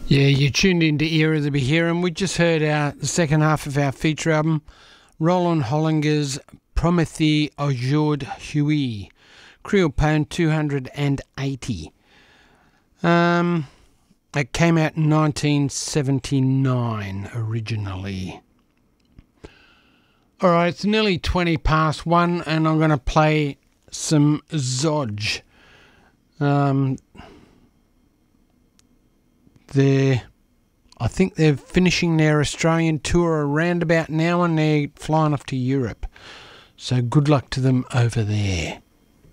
Yeah, you tuned into Era of the Behira, and we just heard the second half of our feature album, Roland Hollinger's Prométhée aujourd'hui, Creole Pound 280. It came out in 1979 originally. Alright, it's nearly 20 past 1, and I'm going to play some Zodge. I think they're finishing their Australian tour around about now, and they're flying off to Europe. So good luck to them over there.